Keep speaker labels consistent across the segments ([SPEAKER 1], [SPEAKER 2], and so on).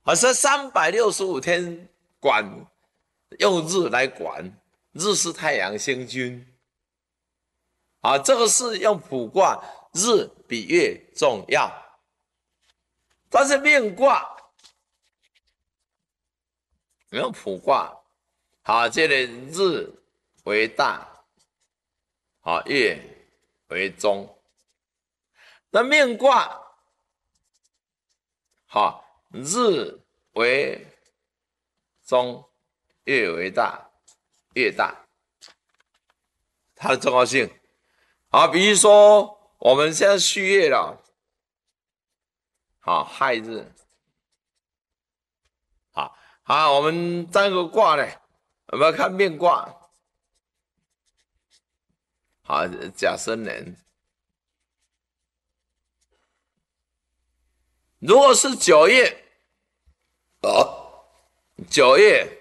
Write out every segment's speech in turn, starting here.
[SPEAKER 1] 是365天管，用日来管，日是太阳星君。这个是用卜卦，日比月重要。但是命卦用卜卦，这个日为大，月为中。那命卦，日为中，月为大，越大，它的重要性。比如说我们现在戌月了，亥日，我们占个卦呢，我们要看命卦，甲申年，如果是9月，9月，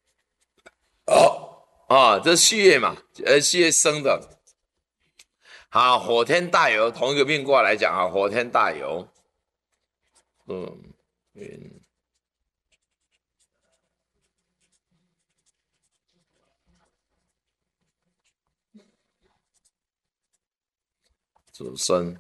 [SPEAKER 1] 这戌月嘛，戌月生的，火天大有，同一个命卦来讲，火天大有，云，主生，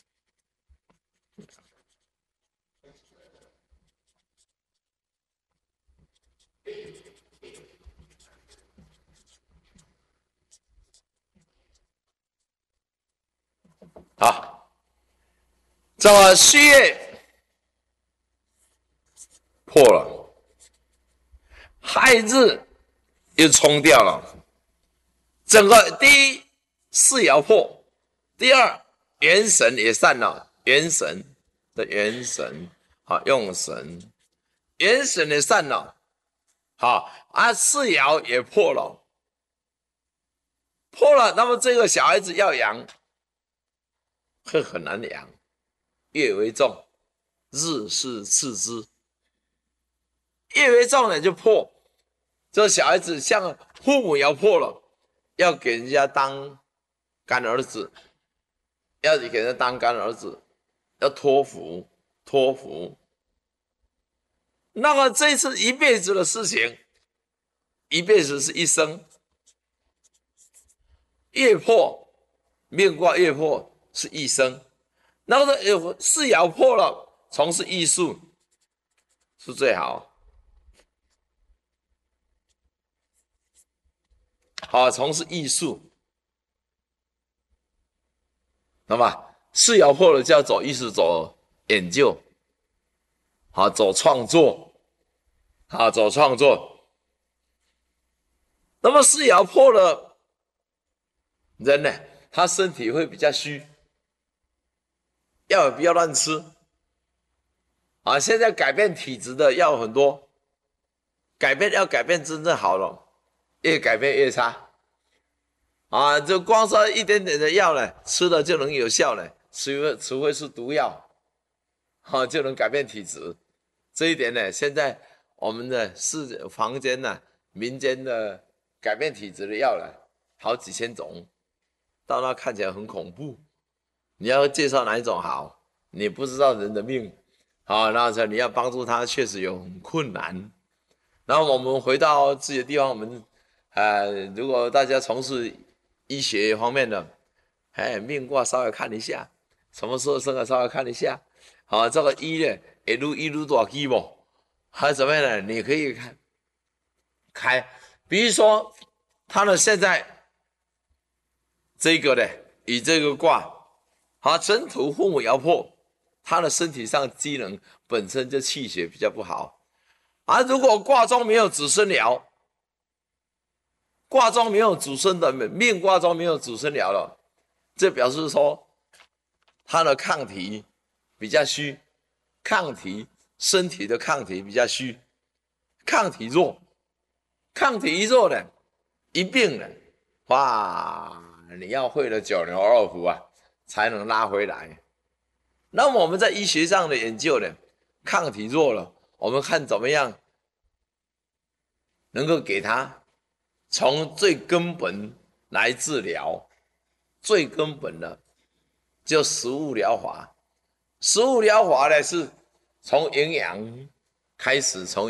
[SPEAKER 1] 这么戌月破了，亥日又冲掉了，整个第一四爻破，第二元神也散了，元神的元神，用神，元神也散了，四爻也破了，那么这个小孩子要养，会很难养，月为重，日是次之，月为重呢就破，这小孩子像父母爻破了，要给人家当干儿子，要给人家当干儿子，要托付。那么这是一辈子的事情，一辈子是一生。月破，命卦月破是一生。那么四爻破了，从事艺术是最好。从事艺术。那么四爻破了就要走艺术，走研究，走创作，走创作。那么四爻破了，人呢，他身体会比较虚，药也不要乱吃。现在改变体质的药很多，要改变真正好了，越改变越差。就光说一点点的药呢，吃了就能有效呢，除非是毒药，就能改变体质。这一点呢，现在我们的坊间呢，民间的改变体质的药呢，好几千种，到那看起来很恐怖。你要介绍哪一种好，你不知道人的命，那你要帮助他，确实有很困难。然后我们回到自己的地方，我们如果大家从事医学方面的，命卦稍微看一下，什么时候生的稍微看一下，这个一呢，一路多少 G 不？还有怎么样呢？你可以开，比如说他的现在这个呢，以这个卦，整土父母爻破，他的身体上机能本身就气血比较不好，如果卦中没有子孙爻。卦中没有主生的命卦中没有主生爻了，这表示说他的抗体比较虚，身体的抗体比较虚，抗体弱，抗体一弱呢，一病呢，哇，你要会了九牛二虎才能拉回来。那么我们在医学上的研究呢，抗体弱了，我们看怎么样能够给他从最根本来治疗，最根本的就食物疗法。食物疗法呢，是从营养开始从